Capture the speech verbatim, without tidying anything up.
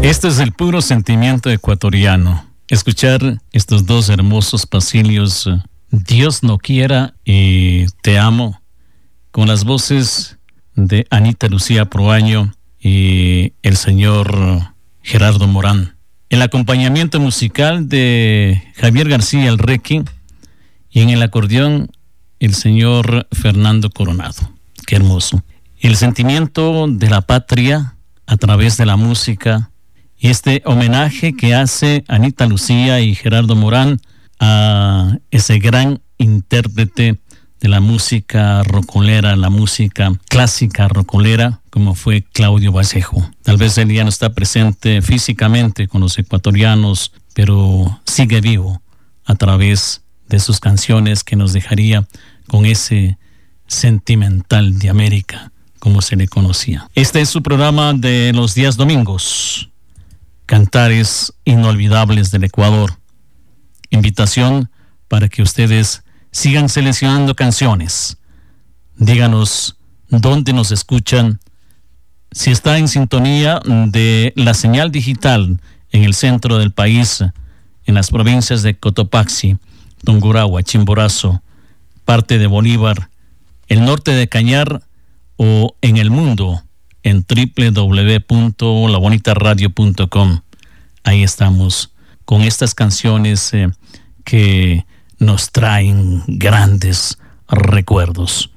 Este es el puro sentimiento ecuatoriano. Escuchar estos dos hermosos pasillos, Dios no quiera y Te amo, con las voces de Anita Lucía Proaño y el señor Gerardo Morán. El acompañamiento musical de Javier García el Requi y en el acordeón el señor Fernando Coronado. Qué hermoso. El sentimiento de la patria a través de la música y este homenaje que hace Anita Lucía y Gerardo Morán a ese gran intérprete de la música rocolera, la música clásica rocolera, como fue Claudio Vallejo. Tal vez él ya no está presente físicamente con los ecuatorianos, pero sigue vivo a través de sus canciones que nos dejaría con ese sentimental de América, como se le conocía. Este es su programa de los días domingos, Cantares Inolvidables del Ecuador. Invitación para que ustedes sigan seleccionando canciones. Díganos dónde nos escuchan. Si está en sintonía de la señal digital en el centro del país, en las provincias de Cotopaxi, Tungurahua, Chimborazo, parte de Bolívar, el norte de Cañar o en el mundo en doble u doble u doble u punto la bonita radio punto com. Ahí estamos con estas canciones eh, que nos traen grandes recuerdos.